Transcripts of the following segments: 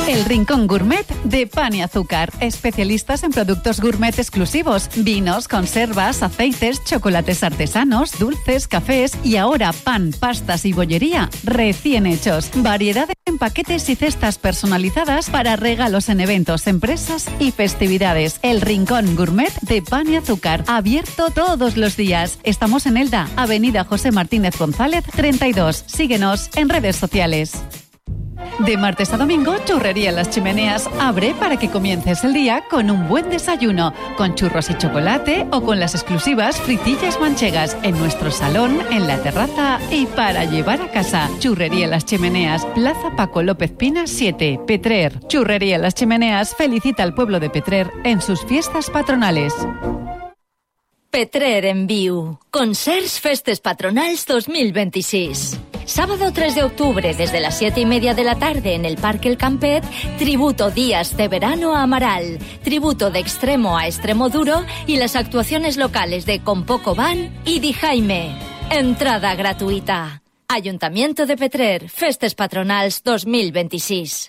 El Rincón Gourmet de Pan y Azúcar. Especialistas en productos gourmet exclusivos. Vinos, conservas, aceites, chocolates artesanos, dulces, cafés y ahora pan, pastas y bollería recién hechos. Variedad en paquetes y cestas personalizadas para regalos en eventos, empresas y festividades. El Rincón Gourmet de Pan y Azúcar. Abierto todos los días. Estamos en Elda, Avenida José Martínez González 32. Síguenos en redes sociales. De martes a domingo, Churrería Las Chimeneas abre para que comiences el día con un buen desayuno, con churros y chocolate o con las exclusivas fritillas manchegas en nuestro salón, en la terraza y para llevar a casa. Churrería Las Chimeneas, Plaza Paco López Pina 7, Petrer. Churrería Las Chimeneas felicita al pueblo de Petrer en sus fiestas patronales. Petrer en viu. Concerts Festes Patronals 2026. Sábado 3 de octubre, desde las 7:30 de la tarde en el Parque El Campet, tributo Días de Verano a Amaral, tributo de Extremo a Extremo Duro y las actuaciones locales de Con Poco Van y Di Jaime. Entrada gratuita. Ayuntamiento de Petrer, Festes Patronals 2026.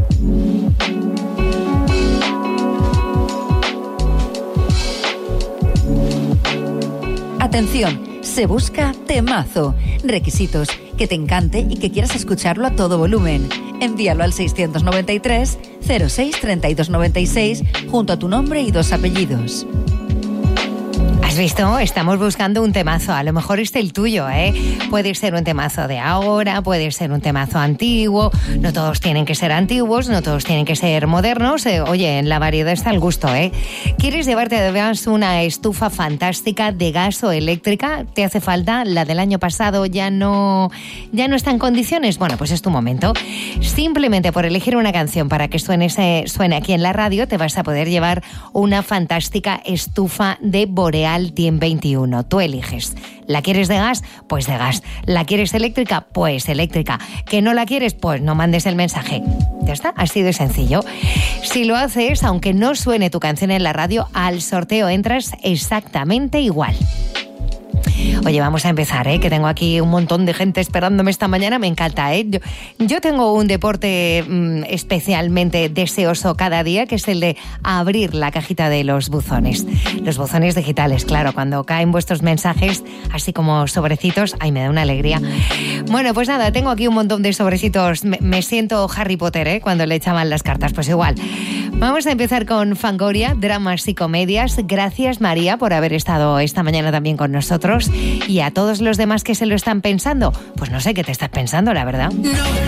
Atención, se busca temazo. Requisitos: que te encante y que quieras escucharlo a todo volumen. Envíalo al 693 06 32 96 junto a tu nombre y 2 apellidos. ¿Has visto? Estamos buscando un temazo. A lo mejor es el tuyo, ¿eh? Puede ser un temazo de ahora, puede ser un temazo antiguo. No todos tienen que ser antiguos, no todos tienen que ser modernos. Oye, en la variedad está el gusto, ¿eh? ¿Quieres llevarte además una estufa fantástica de gas o eléctrica? ¿Te hace falta? ¿La del año pasado ya no está en condiciones? Bueno, pues es tu momento. Simplemente por elegir una canción para que suene aquí en la radio, te vas a poder llevar una fantástica estufa de Boreal Team 21. Tú eliges. ¿La quieres de gas? Pues de gas. ¿La quieres eléctrica? Pues eléctrica. ¿Que no la quieres? Pues no mandes el mensaje. Ya está, así de sencillo. Si lo haces, aunque no suene tu canción en la radio, al sorteo entras exactamente igual. Oye, vamos a empezar, que tengo aquí un montón de gente esperándome esta mañana. Me encanta, Yo tengo un deporte especialmente deseoso cada día, que es el de abrir la cajita de los buzones digitales, claro. Cuando caen vuestros mensajes así como sobrecitos, ay, me da una alegría. Bueno, pues nada, tengo aquí un montón de sobrecitos. Me siento Harry Potter, cuando le echaban las cartas, pues igual. Vamos a empezar con Fangoria, dramas y comedias. Gracias, María, por haber estado esta mañana también con nosotros. Y a todos los demás que se lo están pensando, pues no sé qué te estás pensando, la verdad.